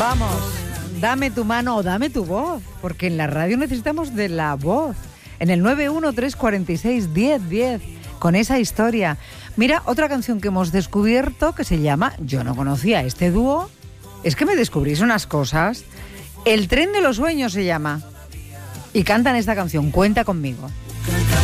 Vamos, dame tu mano o dame tu voz, porque en la radio necesitamos de la voz. En el 913461010, con esa historia. Mira, otra canción que hemos descubierto que se llama, yo no conocía este dúo, es que me descubrís unas cosas. El tren de los sueños se llama. Y cantan esta canción, Cuenta conmigo.